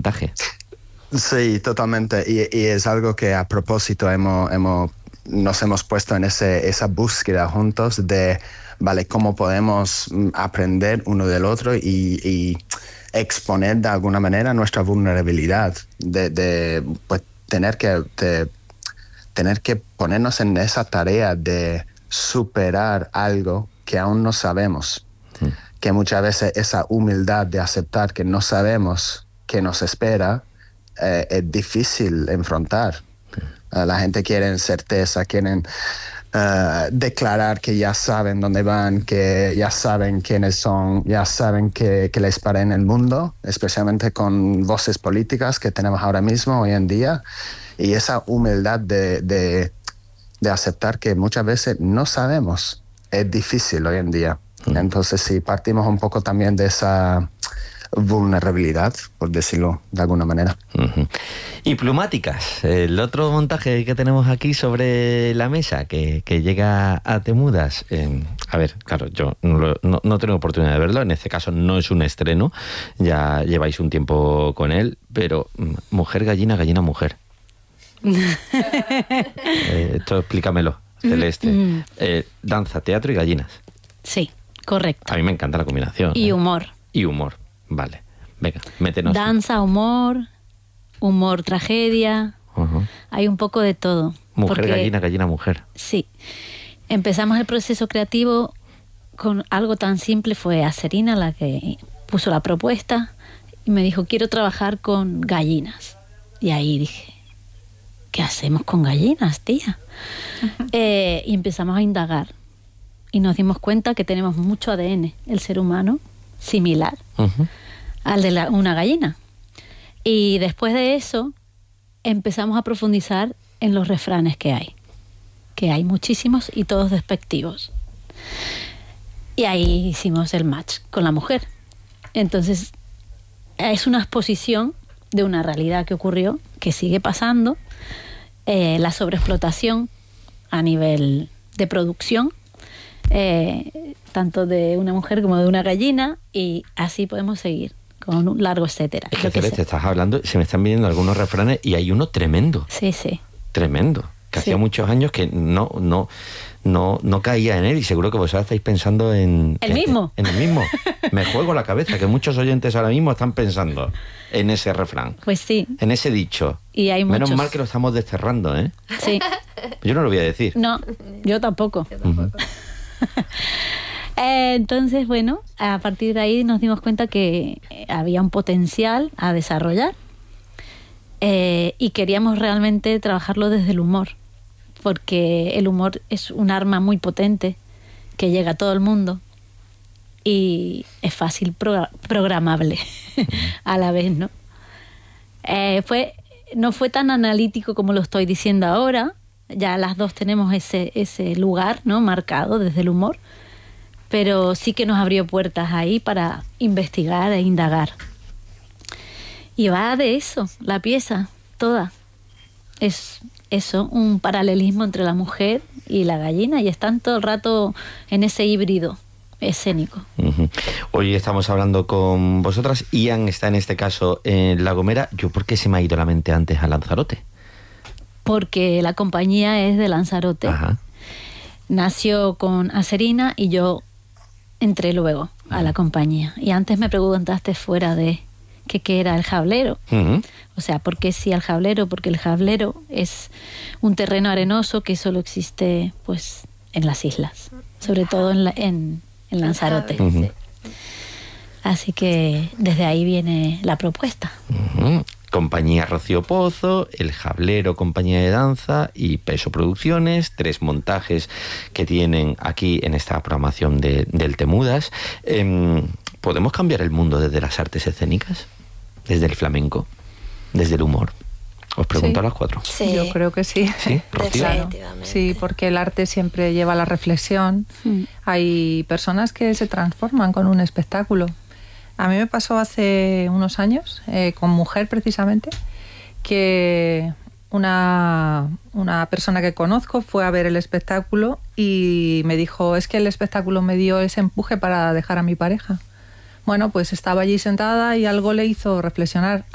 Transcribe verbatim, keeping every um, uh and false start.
montaje. Sí, totalmente. Y, y es algo que a propósito hemos, hemos, nos hemos puesto en ese, esa búsqueda juntos de, vale, cómo podemos aprender uno del otro y, y exponer de alguna manera nuestra vulnerabilidad, de, de pues, tener que de, tener que ponernos en esa tarea de superar algo que aún no sabemos. Sí. Que muchas veces esa humildad de aceptar que no sabemos qué nos espera eh, es difícil enfrentar. Sí. Uh, la gente quiere certeza, quieren uh, declarar que ya saben dónde van, que ya saben quiénes son, ya saben qué, qué les para en el mundo, especialmente con voces políticas que tenemos ahora mismo, hoy en día. Y esa humildad de, de, de aceptar que muchas veces no sabemos es difícil hoy en día. Mm. Entonces, sí, partimos un poco también de esa vulnerabilidad, por decirlo de alguna manera. Uh-huh. Y Plumáticas, el otro montaje que tenemos aquí sobre la mesa, que, que llega a Temudas. Eh, a ver, claro, yo no, lo, no, no tengo oportunidad de verlo, en este caso no es un estreno, ya lleváis un tiempo con él, pero mujer, gallina, gallina, mujer. eh, esto explícamelo, Celeste. Eh, danza, teatro y gallinas. Sí, correcto. A mí me encanta la combinación. Y ¿eh? humor. Y humor, vale. Venga, métenos. Danza, humor, humor, tragedia. Uh-huh. Hay un poco de todo. Mujer, porque, gallina, gallina, mujer. Sí. Empezamos el proceso creativo con algo tan simple. Fue Acerina la que puso la propuesta y me dijo, quiero trabajar con gallinas. Y ahí dije, ¿qué hacemos con gallinas, tía? Uh-huh. Eh, y empezamos a indagar. Y nos dimos cuenta que tenemos mucho A D N, el ser humano, similar uh-huh. al de la, una gallina. Y después de eso, empezamos a profundizar en los refranes que hay. Que hay muchísimos y todos despectivos. Y ahí hicimos el match con la mujer. Entonces, es una exposición de una realidad que ocurrió, que sigue pasando, eh, la sobreexplotación a nivel de producción, eh, tanto de una mujer como de una gallina, y así podemos seguir con un largo etcétera. Es que, Celeste, estás hablando, se me están viniendo algunos refranes y hay uno tremendo. Sí, sí. Tremendo. Que sí. Hacía muchos años que no, no, no, no caía en él, y seguro que vosotros estáis pensando en... ¿El mismo? En, en el mismo. Me juego la cabeza, que muchos oyentes ahora mismo están pensando en ese refrán. Pues sí. En ese dicho. Y hay Menos muchos. mal que lo estamos desterrando, ¿eh? Sí. Yo no lo voy a decir. No, yo tampoco. Yo tampoco. Uh-huh. eh, entonces, bueno, a partir de ahí nos dimos cuenta que había un potencial a desarrollar, eh, y queríamos realmente trabajarlo desde el humor, porque el humor es un arma muy potente que llega a todo el mundo y es fácil pro- programable a la vez, ¿no? Eh, fue, no fue tan analítico como lo estoy diciendo ahora. Ya las dos tenemos ese, ese lugar, ¿no?, marcado desde el humor, pero sí que nos abrió puertas ahí para investigar e indagar. Y va de eso, la pieza, toda. Es eso, un paralelismo entre la mujer y la gallina, y están todo el rato en ese híbrido escénico. Uh-huh. Hoy estamos hablando con vosotras. Ian está en este caso en La Gomera. ¿Yo por qué se me ha ido la mente antes a Lanzarote? Porque la compañía es de Lanzarote. Ajá. Nació con Acerina y yo entré luego a la compañía. Y antes me preguntaste fuera de que qué era el jablero. Uh-huh. O sea, ¿por qué sí al jablero? Porque el jablero es un terreno arenoso que solo existe pues en las islas, sobre todo en, la, en, en Lanzarote. Uh-huh. Así que desde ahí viene la propuesta. Uh-huh. Compañía Rocío Pozo, El Jablero, compañía de danza, y Peso Producciones, tres montajes que tienen aquí en esta programación de, del Temudas. Eh, ¿Podemos cambiar el mundo desde las artes escénicas? ¿Desde el flamenco? ¿Desde el humor? Os pregunto sí. a las cuatro. Sí. Yo creo que sí. ¿Sí? ¿Rocío? Sí, porque el arte siempre lleva a la reflexión. Mm. Hay personas que se transforman con un espectáculo. A mí me pasó hace unos años, eh, con Mujer precisamente, que una, una persona que conozco fue a ver el espectáculo y me dijo, es que el espectáculo me dio ese empuje para dejar a mi pareja. Bueno, pues estaba allí sentada y algo le hizo reflexionar.